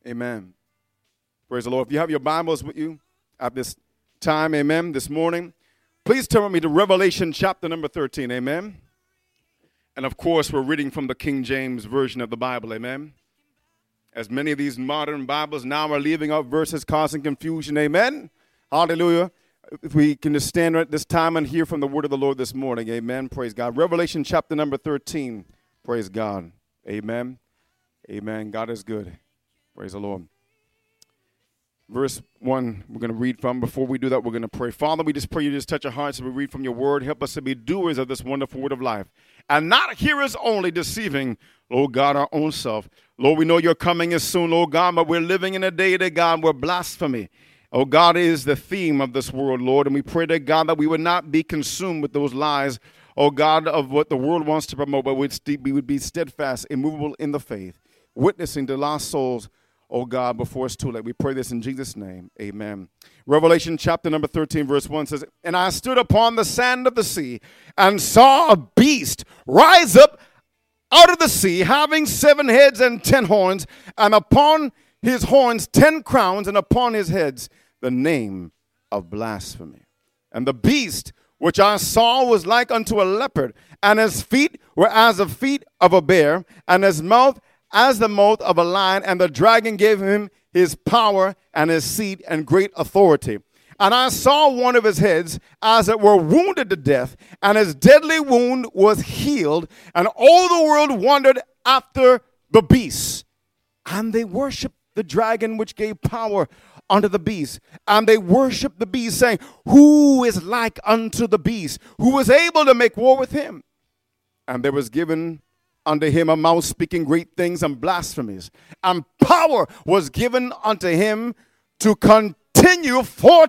Amen. Praise the Lord. If you have your Bibles with you at this time, amen, this morning, please turn with me to Revelation chapter number 13, amen. And of course, we're reading from the King James Version of the Bible, amen. As many of these modern Bibles now are leaving out verses causing confusion, amen. Hallelujah. If we can just stand at this time and hear from the word of the Lord this morning, amen. Praise God. Revelation chapter number 13, praise God, amen. Amen. God is good. Praise the Lord. Verse 1, we're going to read from. Before we do that, we're going to pray. Father, we just pray you just touch our hearts as we read from your word. Help us to be doers of this wonderful word of life and not hearers only, deceiving, Lord God, our own self. Lord, we know your coming is soon, Lord God, but we're living in a day that, God, where blasphemy, oh God, is the theme of this world, Lord. And we pray that, God, that we would not be consumed with those lies, oh God, of what the world wants to promote, but we would be steadfast, immovable in the faith, witnessing to lost souls, oh God, before it's too late. We pray this in Jesus' name. Amen. Revelation chapter number 13, verse 1 says, "And I stood upon the sand of the sea and saw a beast rise up out of the sea, having 7 heads and 10 horns, and upon his horns 10 crowns, and upon his heads the name of blasphemy. And the beast which I saw was like unto a leopard, and his feet were as the feet of a bear, and his mouth as the mouth of a lion, and the dragon gave him his power and his seat and great authority. And I saw one of his heads as it were wounded to death, and his deadly wound was healed, and all the world wondered after the beast. And they worshiped the dragon which gave power unto the beast. And they worshiped the beast, saying, Who is like unto the beast? Who was able to make war with him? And there was given unto him a mouth speaking great things and blasphemies. And power was given unto him to continue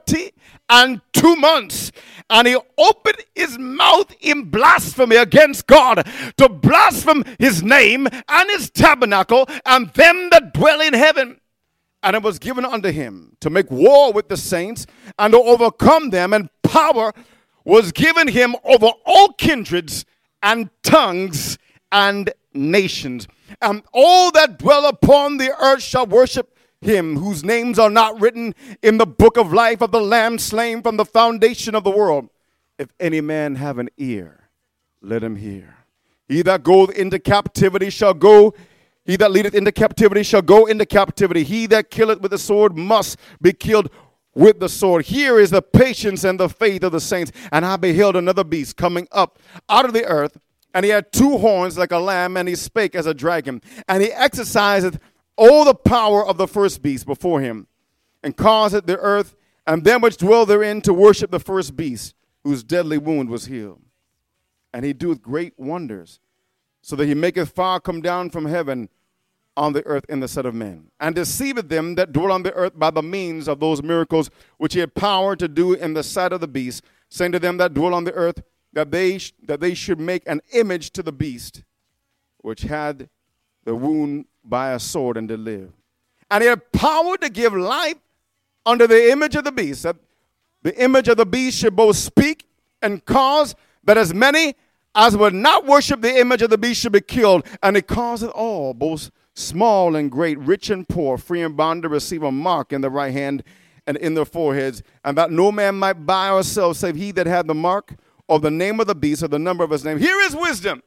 42 months. And he opened his mouth in blasphemy against God, to blaspheme his name and his tabernacle and them that dwell in heaven. And it was given unto him to make war with the saints and to overcome them. And power was given him over all kindreds and tongues and nations. And all that dwell upon the earth shall worship him, whose names are not written in the book of life of the Lamb slain from the foundation of the world. If any man have an ear, let him hear. He that goeth into captivity shall go. He that leadeth into captivity shall go into captivity. He that killeth with the sword must be killed with the sword. Here is the patience and the faith of the saints. And I beheld another beast coming up out of the earth, and he had 2 horns like a lamb, and he spake as a dragon. And he exerciseth all the power of the first beast before him, and causeth the earth and them which dwell therein to worship the first beast, whose deadly wound was healed. And he doeth great wonders, so that he maketh fire come down from heaven on the earth in the sight of men, and deceiveth them that dwell on the earth by the means of those miracles which he had power to do in the sight of the beast, saying to them that dwell on the earth that they should make an image to the beast, which had the wound by a sword, and did live. And he had power to give life unto the image of the beast, that the image of the beast should both speak and cause that as many as would not worship the image of the beast should be killed. And it causeth all, both small and great, rich and poor, free and bond, to receive a mark in the right hand and in their foreheads, and that no man might buy or sell save he that had the mark of the name of the beast, or the number of his name. Here is wisdom.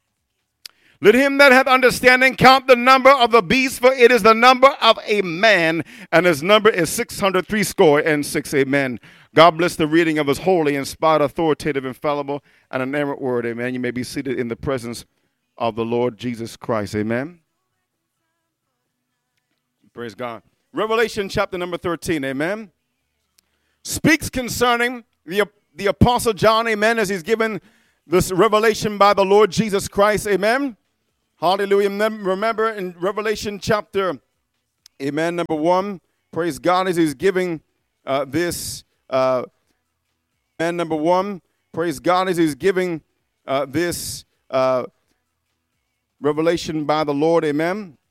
Let him that hath understanding count the number of the beast, for it is the number of a man, and his number is 666. Amen. God bless the reading of his holy, inspired, authoritative, infallible, and inerrant word. Amen. You may be seated in the presence of the Lord Jesus Christ. Amen. Praise God. Revelation chapter number 13. Amen. Speaks concerning the Apostle John, amen, as he's given this revelation by the Lord Jesus Christ, amen. Hallelujah. Remember in Revelation chapter, amen, number 1, praise God, as he's giving this, and number 1, praise God, as he's giving this revelation by the Lord, amen.